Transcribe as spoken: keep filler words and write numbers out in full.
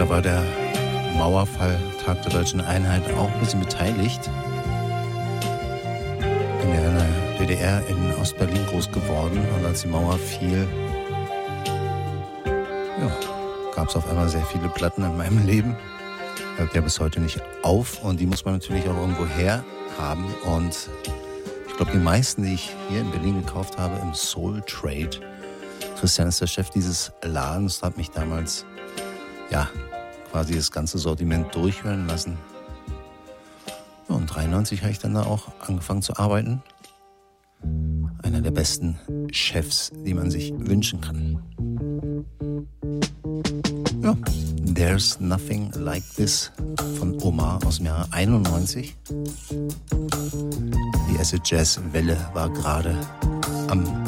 da war der Mauerfall, Tag der Deutschen Einheit, auch ein bisschen beteiligt. Bin ja in der D D R in Ostberlin groß geworden und als die Mauer fiel, ja, gab es auf einmal sehr viele Platten in meinem Leben. Hört ja bis heute nicht auf und die muss man natürlich auch irgendwo her haben. Und ich glaube, die meisten, die ich hier in Berlin gekauft habe, im Soul Trade. Christian ist der Chef dieses Ladens, hat mich damals, ja, quasi das ganze Sortiment durchhören lassen. Ja, und dreiundneunzig habe ich dann da auch angefangen zu arbeiten. Einer der besten Chefs, die man sich wünschen kann. Ja, There's Nothing Like This von Omar aus dem Jahre einundneunzig. Die Acid Jazz Welle war gerade am